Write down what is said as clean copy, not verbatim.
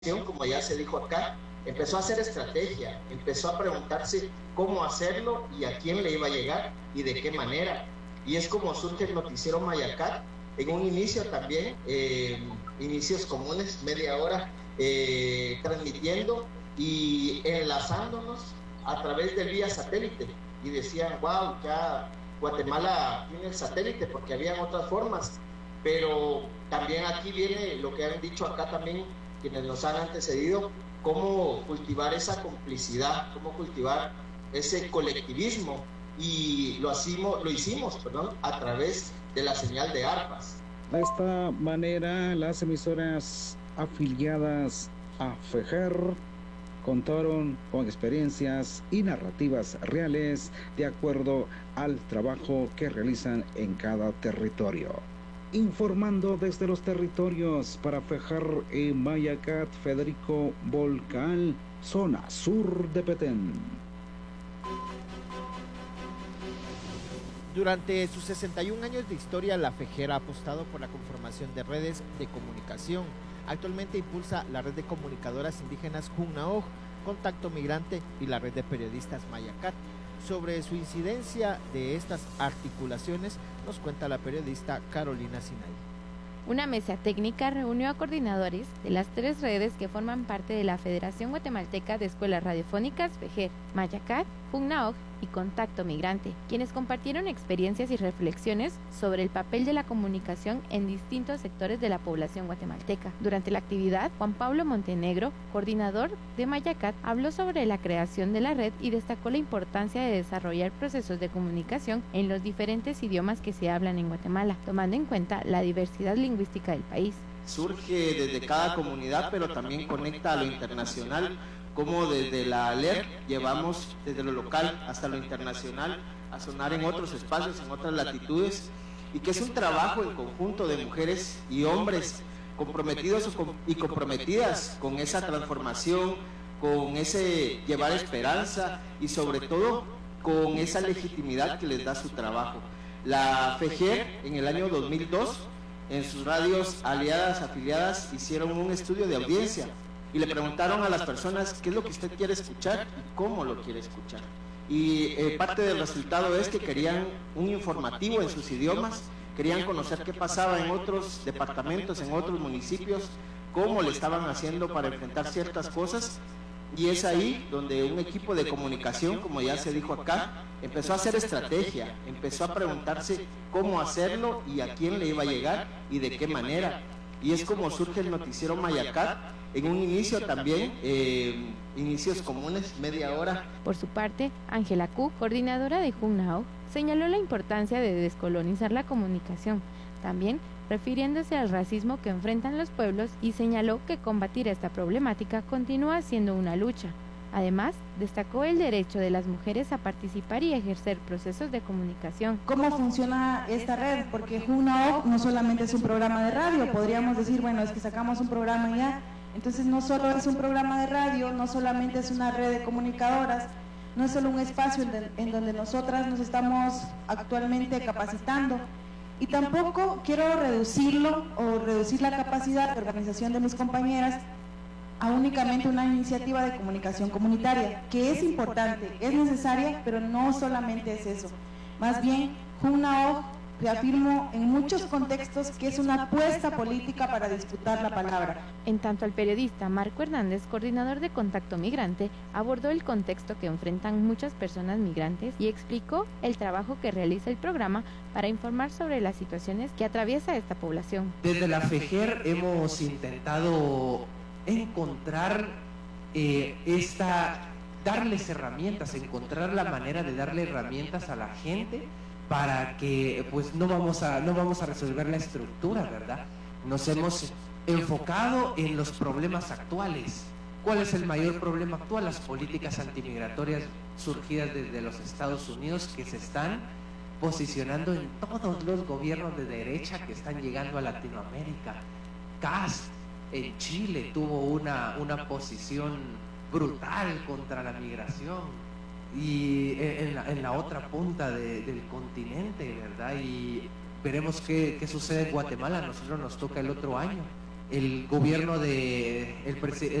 como ya se dijo acá, empezó a hacer estrategia, empezó a preguntarse cómo hacerlo y a quién le iba a llegar y de qué manera. Y es como surge el noticiero Mayacat, en un inicio también, inicios comunes, media hora, transmitiendo y enlazándonos a través de vía satélite. Y decían, wow, ya Guatemala tiene el satélite, porque habían otras formas. Pero también aquí viene lo que han dicho acá también quienes nos han antecedido, cómo cultivar esa complicidad, cómo cultivar ese colectivismo, y lo hicimos, a través de la señal de arpas. De esta manera, las emisoras afiliadas a FEJER contaron con experiencias y narrativas reales de acuerdo al trabajo que realizan en cada territorio. Informando desde los territorios para FEJER y Mayacat, Federico Volcal, zona sur de Petén. Durante sus 61 años de historia, la FEJER ha apostado por la conformación de redes de comunicación. Actualmente impulsa la red de comunicadoras indígenas Junnaoj, Contacto Migrante y la red de periodistas Mayacat. Sobre su incidencia de estas articulaciones nos cuenta la periodista Carolina Sinay. Una mesa técnica reunió a coordinadores de las 3 redes que forman parte de la Federación Guatemalteca de Escuelas Radiofónicas FEJER, Mayacat, Junnaoj y Contacto Migrante, quienes compartieron experiencias y reflexiones sobre el papel de la comunicación en distintos sectores de la población guatemalteca. Durante la actividad, Juan Pablo Montenegro, coordinador de Mayacat, habló sobre la creación de la red y destacó la importancia de desarrollar procesos de comunicación en los diferentes idiomas que se hablan en Guatemala, tomando en cuenta la diversidad lingüística del país. Surge desde cada comunidad, pero también conecta a lo internacional, como desde la ALER llevamos desde lo local hasta lo internacional a sonar en otros espacios, en otras latitudes, y que es un trabajo en conjunto de mujeres y hombres comprometidos y comprometidas con esa transformación, con ese llevar esperanza y sobre todo con esa legitimidad que les da su trabajo. La FEJER en el año 2002, en sus radios aliadas, afiliadas, hicieron un estudio de audiencia y le preguntaron a las personas qué es lo que usted quiere escuchar y cómo lo quiere escuchar. Y parte del resultado es que querían un informativo en sus idiomas, querían conocer qué pasaba en otros departamentos, en otros municipios, cómo le estaban haciendo para enfrentar ciertas cosas. Y es ahí donde un equipo de comunicación, como ya se dijo acá, empezó a hacer estrategia, empezó a preguntarse cómo hacerlo y a quién le iba a llegar y de qué manera. Y es como surge el noticiero Mayacat, en un inicio también, inicios comunes, media hora. Por su parte, Ángela Q, coordinadora de Junnaoj, señaló la importancia de descolonizar la comunicación, también refiriéndose al racismo que enfrentan los pueblos, y señaló que combatir esta problemática continúa siendo una lucha. Además, destacó el derecho de las mujeres a participar y ejercer procesos de comunicación. ¿Cómo funciona esta red? Porque Junnaoj no solamente es un programa de radio, podríamos decir, bueno, es que sacamos un programa y ya. Entonces no solo es un programa de radio, no solamente es una red de comunicadoras, no es solo un espacio en donde nosotras nos estamos actualmente capacitando. Y tampoco quiero reducirlo o reducir la capacidad de organización de mis compañeras a únicamente una iniciativa de comunicación comunitaria, que es importante, es necesaria, pero no solamente es eso. Más bien, Junnaoj, reafirmo en muchos contextos que es una apuesta política para disputar la palabra. En tanto, el periodista Marco Hernández, coordinador de Contacto Migrante, abordó el contexto que enfrentan muchas personas migrantes y explicó el trabajo que realiza el programa para informar sobre las situaciones que atraviesa esta población. Desde la FEJER hemos intentado encontrar darles herramientas, encontrar la manera de darle herramientas a la gente para que pues no vamos a resolver la estructura, ¿verdad? Nos hemos enfocado en los problemas actuales. ¿Cuál es el mayor problema actual? Las políticas antimigratorias surgidas desde los Estados Unidos, que se están posicionando en todos los gobiernos de derecha que están llegando a Latinoamérica. Cast en Chile tuvo una posición brutal contra la migración, y en la otra punta del continente, ¿verdad? Y veremos qué sucede en Guatemala. A nosotros nos toca el otro año el gobierno de